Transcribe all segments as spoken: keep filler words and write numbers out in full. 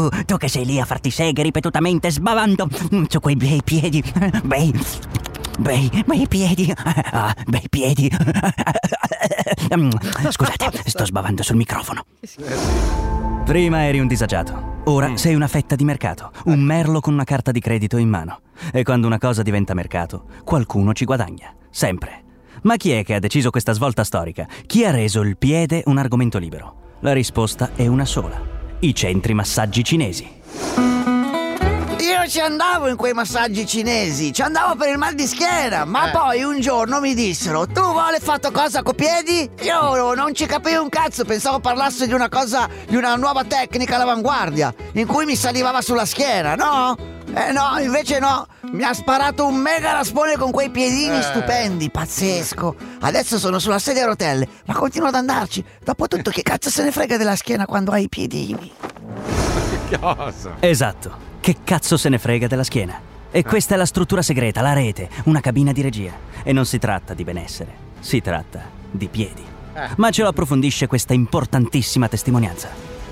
tu, tu che sei lì a farti seghe ripetutamente sbavando su quei bei piedi, bei, bei, bei piedi, ah, bei piedi. Scusate, sto sbavando sul microfono. Prima eri un disagiato, ora sei una fetta di mercato, un merlo con una carta di credito in mano. E quando una cosa diventa mercato, qualcuno ci guadagna, sempre. Ma chi è che ha deciso questa svolta storica? Chi ha reso il piede un argomento libero? La risposta è una sola: i centri massaggi cinesi. Io ci andavo in quei massaggi cinesi, ci andavo per il mal di schiena, ma eh. poi un giorno mi dissero: tu vuole fatto cosa coi piedi? Io non ci capivo un cazzo, pensavo parlasse di una cosa, di una nuova tecnica all'avanguardia, in cui mi salivava sulla schiena, no? Eh no, invece no, mi ha sparato un mega raspone con quei piedini eh. stupendi, pazzesco. Adesso sono sulla sedia a rotelle, ma continuo ad andarci. Dopotutto che cazzo se ne frega della schiena quando hai i piedini? Cosa? Esatto. Che cazzo se ne frega della schiena? E questa è la struttura segreta, la rete, una cabina di regia. E non si tratta di benessere, si tratta di piedi. Eh. Ma ce lo approfondisce questa importantissima testimonianza.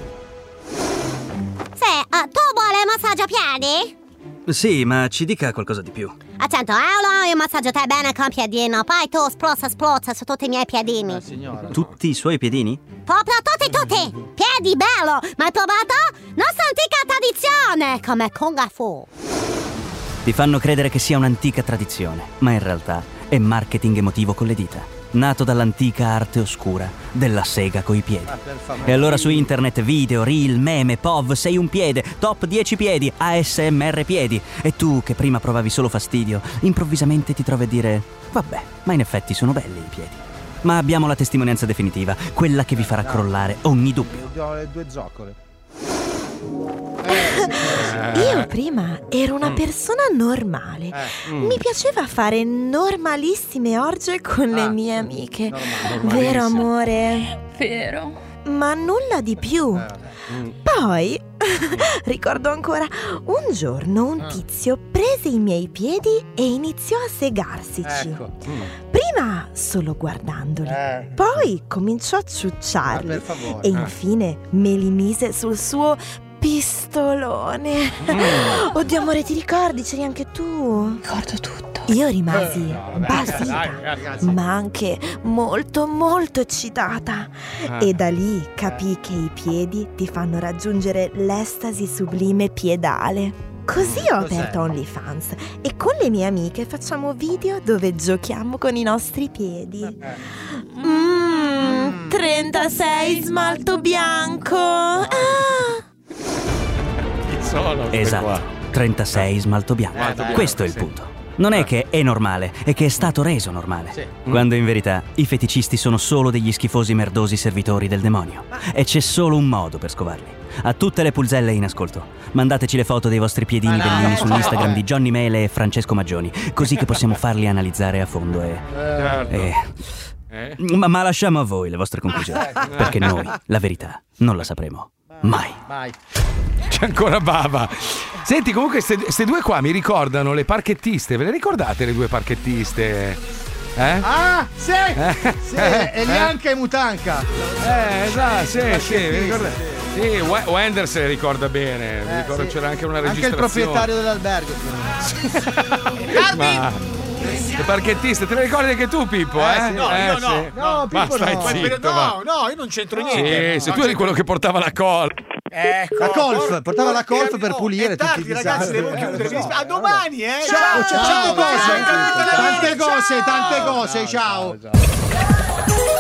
Sì, uh, tu vuoi massaggio piedi? Sì, ma ci dica qualcosa di più. A cento euro io massaggio te bene con piedino, poi tu spruzza spruzza su tutti i miei piedini. Eh, tutti i suoi piedini? Proprio tutti, tutti! Piedi bello! Ma hai provato? Nostra antica tradizione, come Kung Fu. Ti fanno credere che sia un'antica tradizione, ma in realtà è marketing emotivo con le dita, nato dall'antica arte oscura della sega coi piedi. E allora su internet video, reel, meme, P O V, sei un piede, top dieci piedi, A S M R piedi. E tu che prima provavi solo fastidio, improvvisamente ti trovi a dire: vabbè, ma in effetti sono belli i piedi. Ma abbiamo la testimonianza definitiva, quella che vi farà crollare ogni dubbio. Le due zoccole. Io prima ero una persona normale. Eh. Mi piaceva fare normalissime orge con le Ah, mie amiche. normale, Vero amore? Vero. Ma nulla di più. Poi ricordo ancora un giorno un tizio prese i miei piedi e iniziò a segarsici. Ecco. Mm. Prima solo guardandoli, Eh. poi cominciò a Ma ciucciarli per favore. e infine me li mise sul suo pistolone. Oddio amore, ti ricordi? C'eri anche tu? Ricordo tutto. Io rimasi Eh, no, basita, dai, ragazzi. ma anche molto molto eccitata. E da lì capii che i piedi ti fanno raggiungere l'estasi sublime piedale. Così ho Cos'è? aperto OnlyFans e con le mie amiche facciamo video dove giochiamo con i nostri piedi. Mmm, trentasei smalto bianco. Ah. Chi sono? queste Esatto, qua? trentasei smalto bianco. Eh, dai, Questo è il sì. punto. Non è che è normale, è che è stato reso normale. Sì. Quando in verità i feticisti sono solo degli schifosi merdosi servitori del demonio. E c'è solo un modo per scovarli. A tutte le pulzelle in ascolto, mandateci le foto dei vostri piedini Ma no. bellini sull'Instagram di Johnny Mele e Francesco Maggioni, così che possiamo farli analizzare a fondo e... Certo. e... Eh? Ma, ma lasciamo a voi le vostre conclusioni, perché noi la verità non la sapremo mai. Vai. C'è ancora Bava. Senti, comunque queste due qua mi ricordano le parchettiste. Ve le ricordate le due parchettiste? Eh? Ah, sì! Sì, Eh, e Lianca e Mutanca. Eh, esatto, sì, sì, Parchettiste, mi ricordate. Sì, We- Wender se le ricorda bene. Mi Eh, ricordo sì. c'era anche una Anche il registrazione. proprietario dell'albergo. Ma le parchettiste, te le ricordi anche tu, Pippo? Eh? Eh, sì. No, io no. sì. No, Ma Pippo stai no. zitto, va. No, no, io non c'entro niente. Sì, se tu eri quello che portava la colla. Ecco. La colf, portava la colf per Oh, pulire è tardi, tutti i ragazzi, disastri. devo chiudere. Eh, lo so. A domani, eh. Ciao, ciao, ciao, tante cose, ciao, tante cose, ciao. tante cose, ciao.